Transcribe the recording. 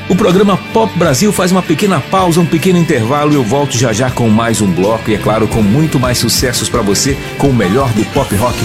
O programa Pop Brasil faz uma pequena pausa, um pequeno intervalo e eu volto já já com mais um bloco e, é claro, com muito mais sucessos para você, com o melhor do pop rock